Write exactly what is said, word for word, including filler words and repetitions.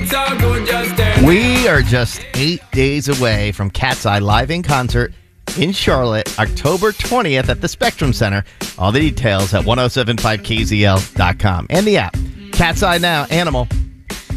it's all good, just turn. We are just eight days away from Cat's Eye live in concert in Charlotte, October twentieth at the Spectrum Center. All the details at ten seventy-five K Z L dot com and the app. Cat's Eye Now, Animal.